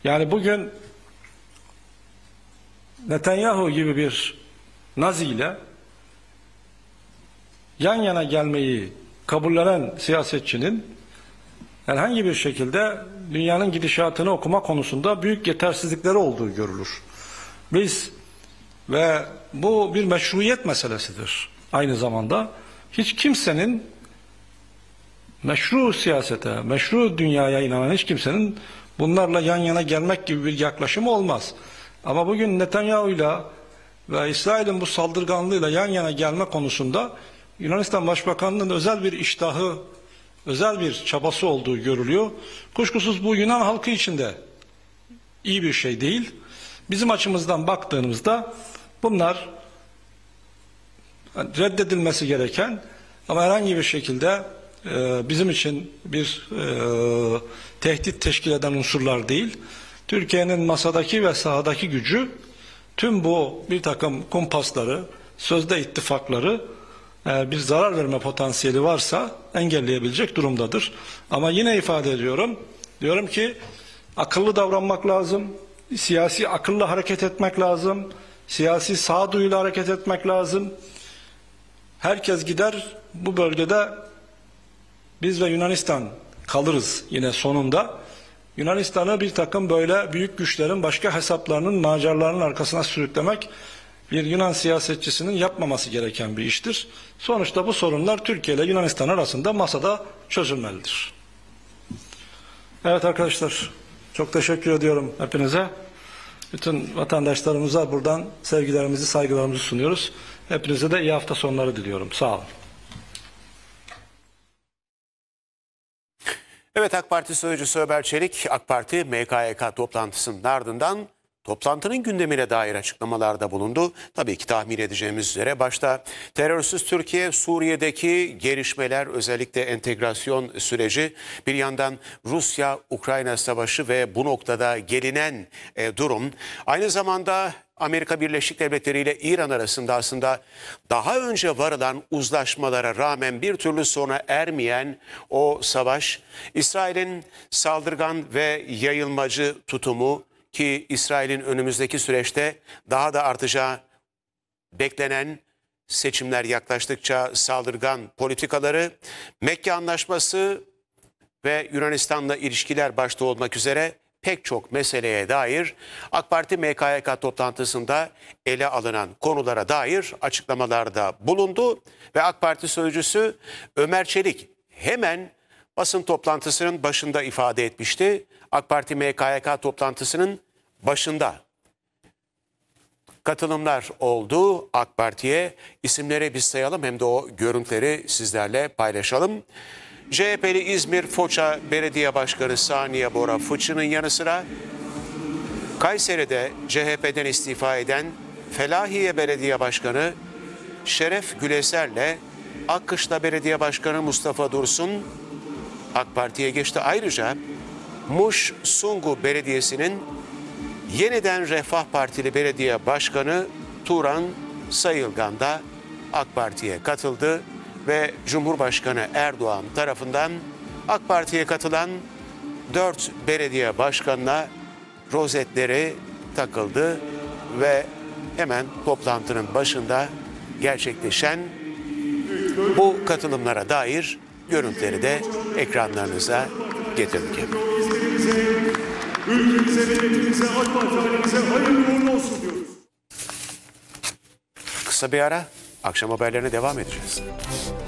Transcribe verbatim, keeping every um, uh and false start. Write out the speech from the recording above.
Yani bugün Netanyahu gibi bir Nazi ile yan yana gelmeyi kabullenen siyasetçinin herhangi bir şekilde dünyanın gidişatını okuma konusunda büyük yetersizlikleri olduğu görülür. Biz ve bu bir meşruiyet meselesidir. Aynı zamanda hiç kimsenin meşru siyasete, meşru dünyaya inanan hiç kimsenin bunlarla yan yana gelmek gibi bir yaklaşımı olmaz. Ama bugün Netanyahu'yla ve İsrail'in bu saldırganlığıyla yan yana gelme konusunda Yunanistan Başbakanı'nın özel bir iştahı, özel bir çabası olduğu görülüyor. Kuşkusuz bu Yunan halkı için de iyi bir şey değil. Bizim açımızdan baktığımızda bunlar reddedilmesi gereken ama herhangi bir şekilde e, bizim için bir e, tehdit teşkil eden unsurlar değil. Türkiye'nin masadaki ve sahadaki gücü tüm bu bir takım kumpasları, sözde ittifakları eğer bir zarar verme potansiyeli varsa engelleyebilecek durumdadır. Ama yine ifade ediyorum, diyorum ki akıllı davranmak lazım, siyasi akıllı hareket etmek lazım, siyasi sağduyuyla hareket etmek lazım. Herkes gider, bu bölgede biz ve Yunanistan kalırız yine sonunda. Yunanistan'ı bir takım böyle büyük güçlerin başka hesaplarının, macarlarının arkasına sürüklemek bir Yunan siyasetçisinin yapmaması gereken bir iştir. Sonuçta bu sorunlar Türkiye ile Yunanistan arasında masada çözülmelidir. Evet arkadaşlar, çok teşekkür ediyorum hepinize. Bütün vatandaşlarımıza buradan sevgilerimizi, saygılarımızı sunuyoruz. Hepinize de iyi hafta sonları diliyorum. Sağ olun. Evet, AK Parti Sözcüsü Ömer Çelik, AK Parti M K Y K toplantısının ardından toplantının gündemine dair açıklamalarda bulundu. Tabii ki tahmin edeceğimiz üzere başta terörsüz Türkiye, Suriye'deki gelişmeler, özellikle entegrasyon süreci, bir yandan Rusya-Ukrayna savaşı ve bu noktada gelinen e, durum, aynı zamanda Amerika Birleşik Devletleri ile İran arasında aslında daha önce varılan uzlaşmalara rağmen bir türlü sona ermeyen o savaş, İsrail'in saldırgan ve yayılmacı tutumu ki İsrail'in önümüzdeki süreçte daha da artacağı beklenen, seçimler yaklaştıkça saldırgan politikaları, Mekke Anlaşması ve Yunanistan'la ilişkiler başta olmak üzere pek çok meseleye dair AK Parti M K Y K toplantısında ele alınan konulara dair açıklamalarda bulundu ve AK Parti Sözcüsü Ömer Çelik hemen basın toplantısının başında ifade etmişti. AK Parti M K Y K toplantısının başında katılımlar oldu AK Parti'ye. İsimleri biz sayalım, hem de o görüntüleri sizlerle paylaşalım. C H P'li İzmir Foça Belediye Başkanı Saniye Bora Fıçı'nın yanı sıra Kayseri'de C H P'den istifa eden Felahiye Belediye Başkanı Şeref Güleser'le Akkışla Belediye Başkanı Mustafa Dursun AK Parti'ye geçti. Ayrıca Muş Sungu Belediyesi'nin yeniden Refah Partili Belediye Başkanı Turan Sayılgan da AK Parti'ye katıldı ve Cumhurbaşkanı Erdoğan tarafından AK Parti'ye katılan dört belediye başkanına rozetleri takıldı ve hemen toplantının başında gerçekleşen bu katılımlara dair görüntüleri de ekranlarınıza getirdik. Ülkemize, milletimize, AK Parti ailemize hayırlı uğurlu olsun diyoruz. Kısa bir ara, akşam haberlerine devam edeceğiz.